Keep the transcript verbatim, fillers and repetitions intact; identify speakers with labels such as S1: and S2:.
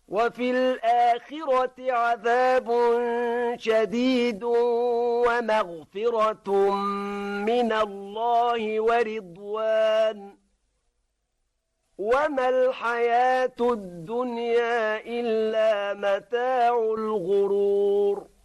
S1: وفي الآخرة عذاب شديد ومغفرة من الله ورضوان وما الحياة الدنيا إلا متاع الغرور.